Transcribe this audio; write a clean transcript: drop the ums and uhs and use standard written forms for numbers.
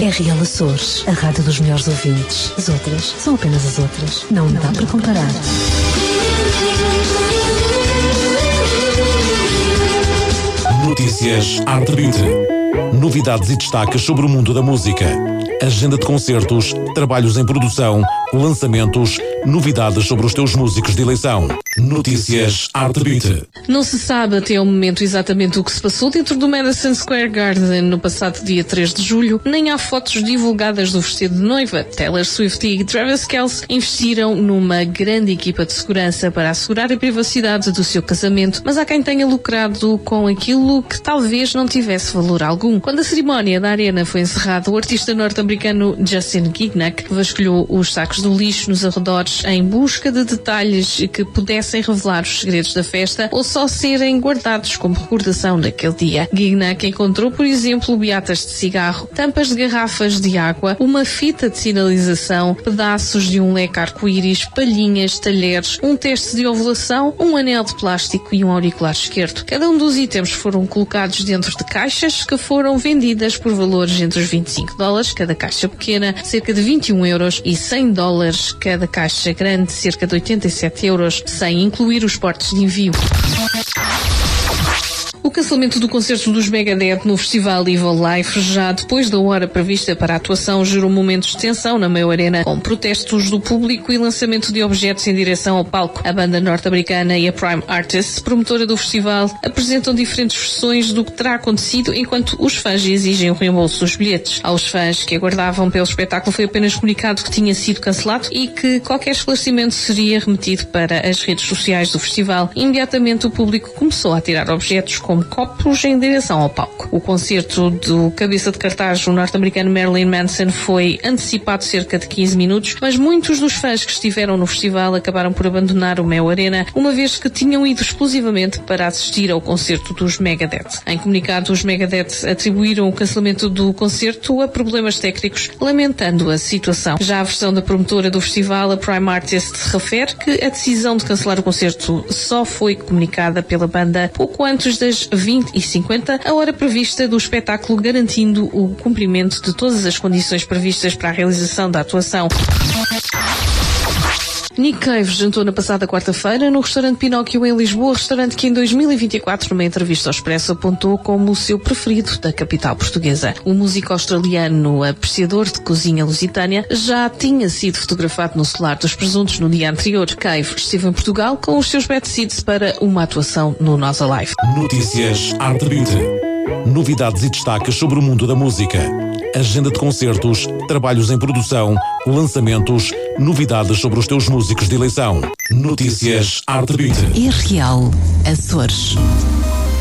RL Açores, a rádio dos melhores ouvintes. As outras são apenas as outras. Não dá para comparar. Notícias Arte Beauty. Novidades e destaques sobre o mundo da música. Agenda de concertos, trabalhos em produção, lançamentos, novidades sobre os teus músicos de eleição. Notícias Arte Beauty. Não se sabe até ao momento exatamente o que se passou dentro do Madison Square Garden no passado dia 3 de julho, nem há fotos divulgadas do vestido de noiva. Taylor Swift e Travis Kelce investiram numa grande equipa de segurança para assegurar a privacidade do seu casamento, mas há quem tenha lucrado com aquilo que talvez não tivesse valor algum. Quando a cerimónia da arena foi encerrada, o artista norte-americano Justin Gignac vasculhou os sacos do lixo nos arredores em busca de detalhes que pudessem revelar os segredos da festa ou só serem guardados como recordação daquele dia. Gignac encontrou, por exemplo, beatas de cigarro, tampas de garrafas de água, uma fita de sinalização, pedaços de um leque arco-íris, palhinhas, talheres, um teste de ovulação, um anel de plástico e um auricular esquerdo. Cada um dos itens foram colocados dentro de caixas que foram vendidas por valores entre os $25, cada caixa pequena, cerca de €21, e $100, cada caixa grande, cerca de €87, sem incluir os portos de envio. O cancelamento do concerto dos Megadeth no festival Evil Life, já depois da hora prevista para a atuação, gerou momentos de tensão na Mayo Arena, com protestos do público e lançamento de objetos em direção ao palco. A banda norte-americana e a Prime Artists, promotora do festival, apresentam diferentes versões do que terá acontecido, enquanto os fãs exigem o reembolso dos bilhetes. Aos fãs que aguardavam pelo espetáculo foi apenas comunicado que tinha sido cancelado e que qualquer esclarecimento seria remetido para as redes sociais do festival. Imediatamente o público começou a tirar objetos como copos em direção ao palco. O concerto do cabeça de cartaz, o norte-americano Marilyn Manson, foi antecipado cerca de 15 minutos, mas muitos dos fãs que estiveram no festival acabaram por abandonar o Mayo Arena, uma vez que tinham ido exclusivamente para assistir ao concerto dos Megadeth. Em comunicado, os Megadeth atribuíram o cancelamento do concerto a problemas técnicos, lamentando a situação. Já a versão da promotora do festival, a Prime Artists, refere que a decisão de cancelar o concerto só foi comunicada pela banda pouco antes das 20h50, a hora prevista do espetáculo, garantindo o cumprimento de todas as condições previstas para a realização da atuação. Nick Cave jantou na passada quarta-feira no restaurante Pinóquio em Lisboa, restaurante que em 2024, numa entrevista ao Expresso, apontou como o seu preferido da capital portuguesa. O músico australiano, apreciador de cozinha lusitânia, já tinha sido fotografado no Solar dos Presuntos no dia anterior. Cave esteve em Portugal com os seus Bad Seeds para uma atuação no Nós Alive. Notícias Arte Beauty. Novidades e destaques sobre o mundo da música. Agenda de concertos, trabalhos em produção, lançamentos, novidades sobre os teus músicos de eleição. Notícias Arte Beauty. RL Açores.